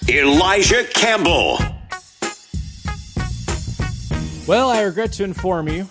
Elijah Campbell. Well, I regret to inform you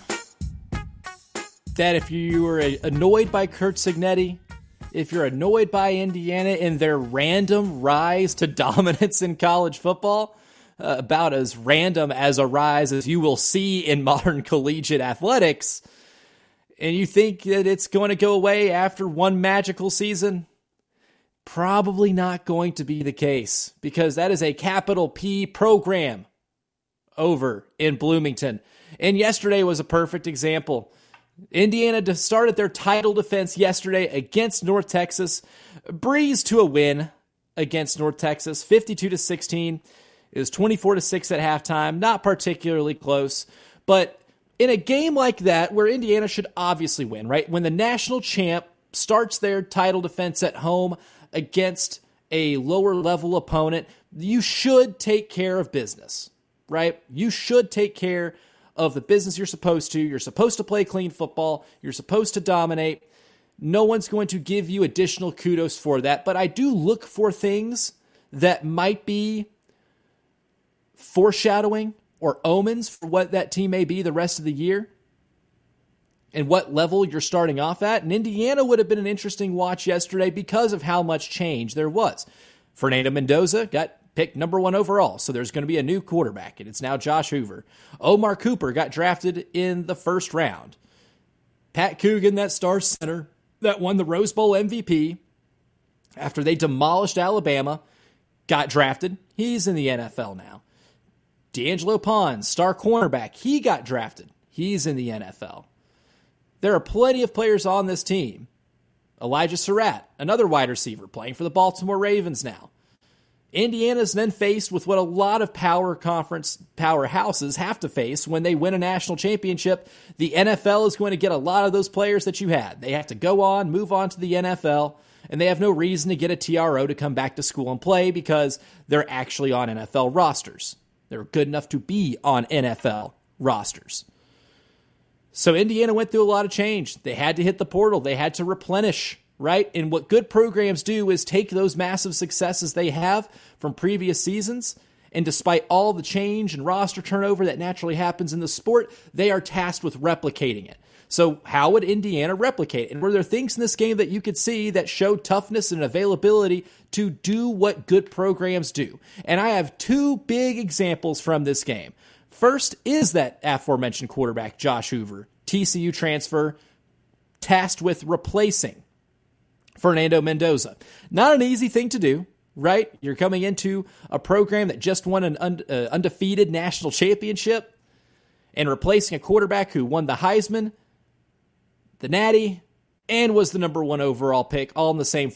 that if you were annoyed by Curt Cignetti, if you're annoyed by Indiana and their random rise to dominance in college football, about as random as a rise as you will see in modern collegiate athletics, and you think that it's going to go away after one magical season, probably not going to be the case, because that is a capital P program over in Bloomington. And yesterday was a perfect example. Indiana started their title defense yesterday against North Texas, breezed to a win against North Texas, 52-16. It was 24-6 at halftime, not particularly close. But in a game like that, where Indiana should obviously win, right? When the national champ starts their title defense at home against a lower level opponent, you should take care of business, right? You should take care of the business you're supposed to. You're supposed to play clean football. You're supposed to dominate. No one's going to give you additional kudos for that, but I do look for things that might be foreshadowing or omens for what that team may be the rest of the year and what level you're starting off at. And Indiana would have been an interesting watch yesterday because of how much change there was. Fernando Mendoza got picked number 1 overall, so there's going to be a new quarterback, and it's now Josh Hoover. Omar Cooper got drafted in the first round. Pat Coogan, that star center that won the Rose Bowl MVP after they demolished Alabama, got drafted. He's in the NFL now. D'Angelo Pons, star cornerback, he got drafted. He's in the NFL. There are plenty of players on this team. Elijah Surratt, another wide receiver, playing for the Baltimore Ravens now. Indiana's then faced with what a lot of power conference powerhouses have to face when they win a national championship. The NFL is going to get a lot of those players that you had. They have to go on, move on to the NFL, and they have no reason to get a TRO to come back to school and play because they're actually on NFL rosters. They're good enough to be on NFL rosters. So Indiana went through a lot of change. They had to hit the portal. They had to replenish, right? And what good programs do is take those massive successes they have from previous seasons, and despite all the change and roster turnover that naturally happens in the sport, they are tasked with replicating it. So how would Indiana replicate? And were there things in this game that you could see that showed toughness and availability to do what good programs do? And I have 2 big examples from this game. First is that aforementioned quarterback, Josh Hoover, TCU transfer, tasked with replacing Fernando Mendoza. Not an easy thing to do, right? You're coming into a program that just won an undefeated national championship and replacing a quarterback who won the Heisman, the Natty, and was the number 1 overall pick all in the same